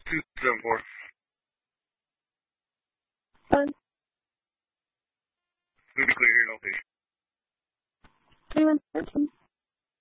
274. Fun. Movie clear here, no patient. 3113.